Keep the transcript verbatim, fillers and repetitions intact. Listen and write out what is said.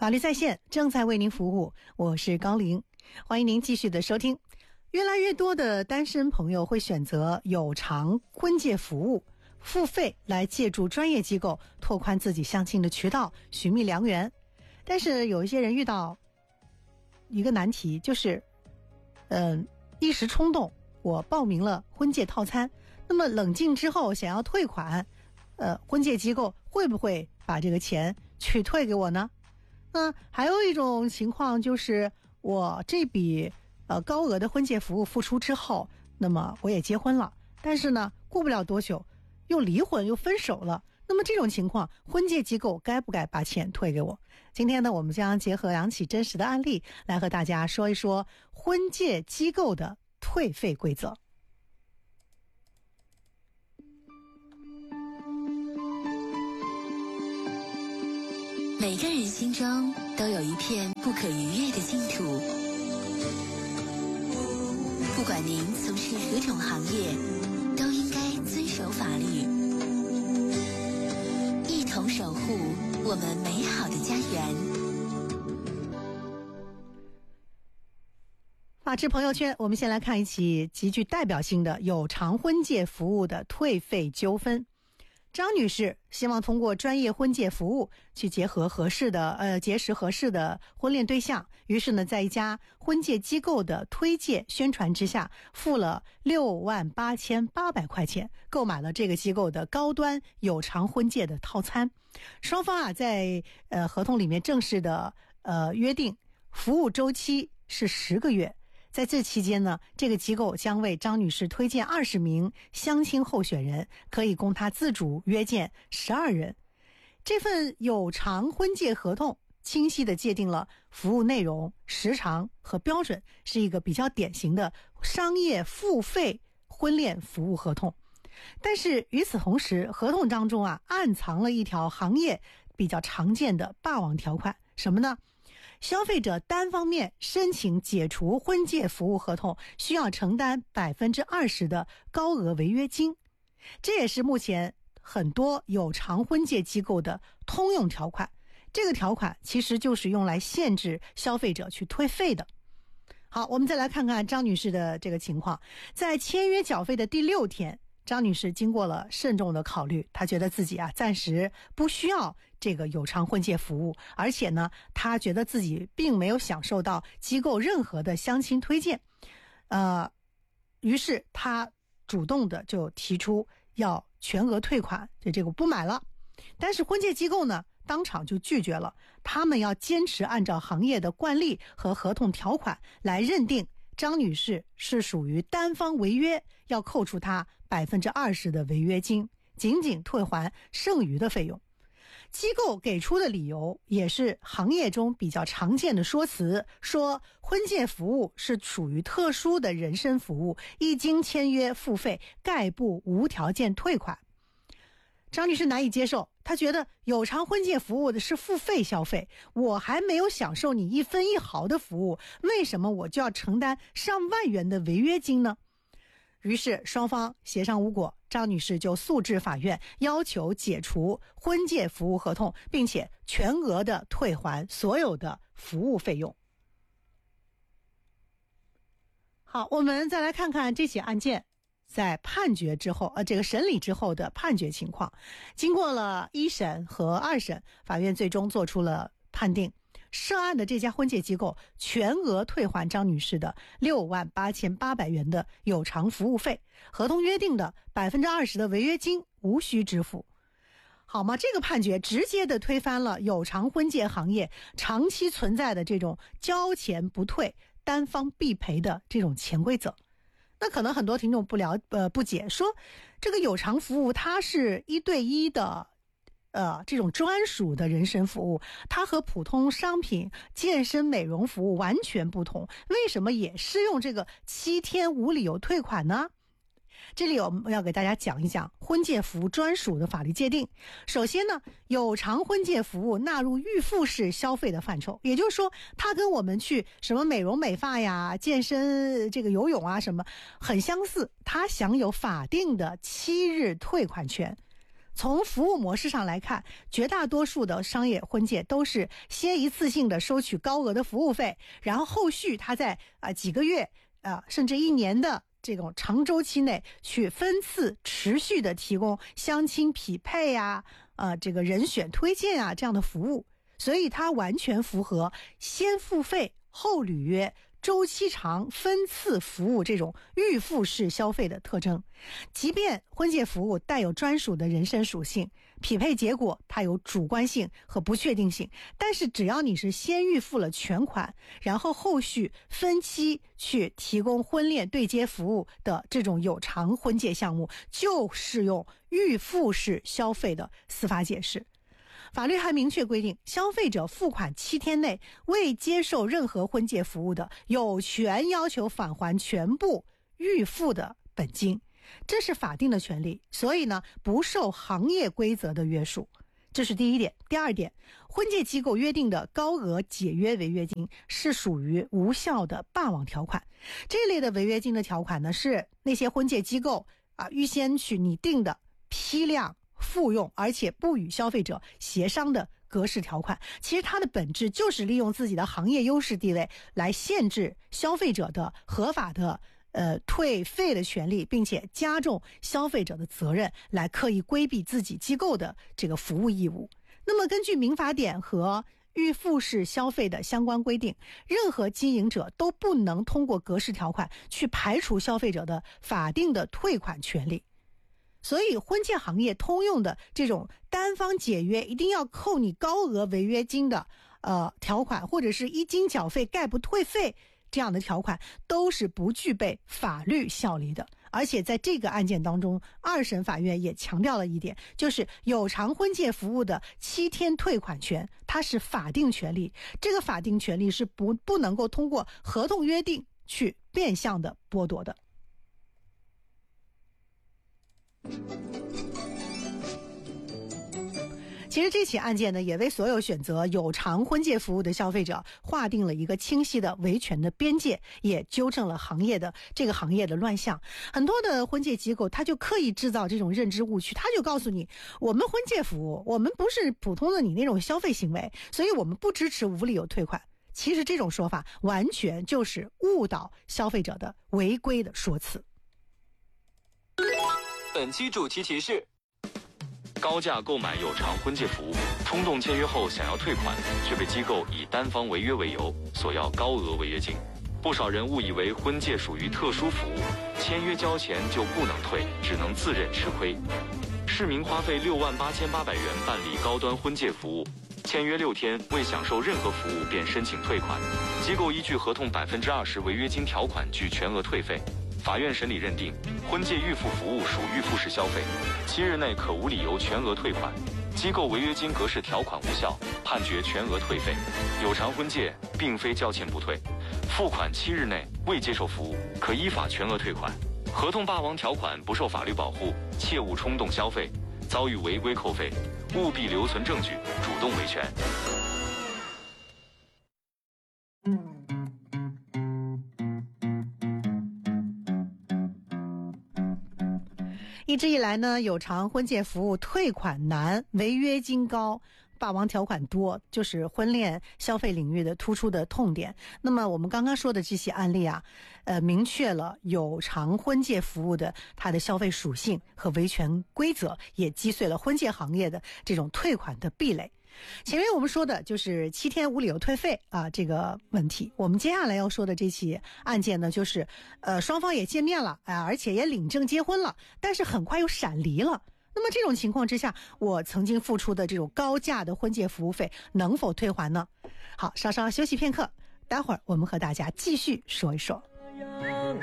法律在线正在为您服务，我是高玲，欢迎您继续的收听。越来越多的单身朋友会选择有偿婚介服务，付费来借助专业机构拓宽自己相亲的渠道，寻觅良缘。但是有一些人遇到一个难题，就是嗯、呃，一时冲动，我报名了婚介套餐，那么冷静之后想要退款，呃，婚介机构会不会把这个钱去退给我呢？那还有一种情况就是我这笔呃高额的婚介服务付出之后，那么我也结婚了，但是呢过不了多久又离婚又分手了，那么这种情况婚介机构该不该把钱退给我？今天呢我们将结合两起真实的案例来和大家说一说婚介机构的退费规则。 每个人心中都有一片不可逾越的净土，不管您从事何种行业，都应该遵守法律，一同守护我们美好的家园。 法治朋友圈，我们先来看一起极具代表性的有偿婚介服务的退费纠纷。张女士希望通过专业婚介服务去结合合适的呃结识合适的婚恋对象，于是呢在一家婚介机构的推介宣传之下，付了六万八千八百块钱，购买了这个机构的高端有偿婚介的套餐。双方啊在呃合同里面正式的呃约定，服务周期是十个月。在这期间呢，这个机构将为张女士推荐二十名相亲候选人，可以供她自主约见十二人。这份有偿婚介合同清晰地界定了服务内容、时长和标准，是一个比较典型的商业付费婚恋服务合同。但是与此同时，合同当中啊暗藏了一条行业比较常见的霸王条款，什么呢？消费者单方面申请解除婚介服务合同，需要承担百分之二十的高额违约金。这也是目前很多有偿婚介机构的通用条款。这个条款其实就是用来限制消费者去退费的。好，我们再来看看张女士的这个情况。在签约缴费的第六天，张女士经过了慎重的考虑，她觉得自己啊暂时不需要这个有偿婚介服务，而且呢她觉得自己并没有享受到机构任何的相亲推荐，呃，于是她主动的就提出要全额退款，就这个不买了。但是婚介机构呢当场就拒绝了，他们要坚持按照行业的惯例和合同条款来认定张女士是属于单方违约，要扣除她百分之二十的违约金，仅仅退还剩余的费用。机构给出的理由也是行业中比较常见的说辞，说婚介服务是属于特殊的人身服务，一经签约付费，概不无条件退款。张女士难以接受，她觉得有偿婚介服务的是付费消费，我还没有享受你一分一毫的服务，为什么我就要承担上万元的违约金呢？于是双方协商无果，张女士就诉至法院，要求解除婚介服务合同，并且全额的退还所有的服务费用。好，我们再来看看这起案件在判决之后，呃，这个审理之后的判决情况。经过了一审和二审，法院最终做出了判定，涉案的这家婚介机构全额退还张女士的六万八千八百元的有偿服务费，合同约定的百分之二十的违约金无需支付。好吗？这个判决直接的推翻了有偿婚介行业长期存在的这种交钱不退、单方必赔的这种潜规则。那可能很多听众不了呃不解，说这个有偿服务它是一对一的呃这种专属的人身服务，它和普通商品健身美容服务完全不同，为什么也适用这个七天无理由退款呢？这里我们要给大家讲一讲婚介服务专属的法律界定。首先呢，有偿婚介服务纳入预付式消费的范畴，也就是说它跟我们去什么美容美发呀、健身这个游泳啊什么很相似，它享有法定的七日退款权。 从服务模式上来看，绝大多数的商业婚介都是先一次性的收取高额的服务费，然后后续他在啊、呃、几个月啊、呃、甚至一年的这种长周期内去分次持续的提供相亲匹配呀、啊、呃这个人选推荐啊这样的服务，所以它完全符合先付费后履约、周期长、分次服务这种预付式消费的特征。即便婚介服务带有专属的人身属性，匹配结果它有主观性和不确定性，但是只要你是先预付了全款，然后后续分期去提供婚恋对接服务的这种有偿婚介项目，就适用预付式消费的司法解释。法律还明确规定，消费者付款七天内未接受任何婚介服务的，有权要求返还全部预付的本金，这是法定的权利，所以呢，不受行业规则的约束。这是第一点。第二点，婚介机构约定的高额解约违约金是属于无效的霸王条款。这类的违约金的条款呢，是那些婚介机构啊预先去拟定的批量复用，而且不与消费者协商的格式条款。其实它的本质就是利用自己的行业优势地位来限制消费者的合法的呃退费的权利，并且加重消费者的责任，来刻意规避自己机构的这个服务义务。那么根据民法典和预付式消费的相关规定，任何经营者都不能通过格式条款去排除消费者的法定的退款权利。所以婚介行业通用的这种单方解约一定要扣你高额违约金的呃条款，或者是一经缴费概不退费这样的条款，都是不具备法律效力的。而且在这个案件当中，二审法院也强调了一点，就是有偿婚介服务的七天退款权，它是法定权利，这个法定权利是不不能够通过合同约定去变相的剥夺的。其实这起案件呢，也为所有选择有偿婚介服务的消费者划定了一个清晰的维权的边界，也纠正了行业的这个行业的乱象。很多的婚介机构他就刻意制造这种认知误区，他就告诉你，我们婚介服务我们不是普通的你那种消费行为，所以我们不支持无理由退款。其实这种说法完全就是误导消费者的违规的说辞。 本期主题提示：高价购买有偿婚介服务，冲动签约后想要退款，却被机构以单方违约为由索要高额违约金。不少人误以为婚介属于特殊服务，签约交钱就不能退，只能自认吃亏。市民花费六万八千八百元办理高端婚介服务，签约六天未享受任何服务便申请退款，机构依据合同百分之二十违约金条款拒全额退费。法院审理认定，婚介预付服务属预付式消费，七日内可无理由全额退款，机构违约金格式条款无效，判决全额退费。有偿婚介并非交钱不退，付款七日内未接受服务，可依法全额退款。合同霸王条款不受法律保护，切勿冲动消费，遭遇违规扣费，务必留存证据，主动维权。 一直以来呢，有偿婚介服务退款难、违约金高、霸王条款多，就是婚恋消费领域的突出的痛点。那么我们刚刚说的这些案例啊，呃，明确了有偿婚介服务的它的消费属性和维权规则，也击碎了婚介行业的这种退款的壁垒。前面我们说的就是七天无理由退费啊这个问题，我们接下来要说的这起案件呢，就是呃双方也见面了啊，而且也领证结婚了，但是很快又闪离了。那么这种情况之下，我曾经付出的这种高价的婚介服务费能否退还呢？好，稍稍休息片刻，待会儿我们和大家继续说一说。